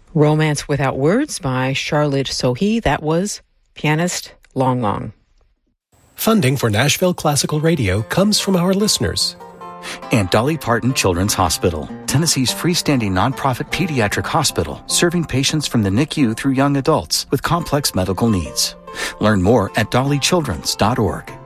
Romance Without Words by Charlotte Sohi. That was pianist Long Long. Funding for Nashville Classical Radio comes from our listeners. And Dolly Parton Children's Hospital, Tennessee's freestanding nonprofit pediatric hospital, serving patients from the NICU through young adults with complex medical needs. Learn more at dollychildrens.org.